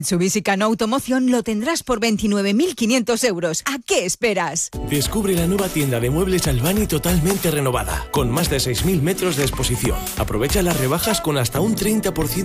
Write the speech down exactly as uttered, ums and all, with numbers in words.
Mitsubishi Cano Automoción lo tendrás por veintinueve mil quinientos euros. ¿A qué esperas? Descubre la nueva tienda de muebles Albani totalmente renovada, con más de seis mil metros de exposición. Aprovecha las rebajas con hasta un treinta por ciento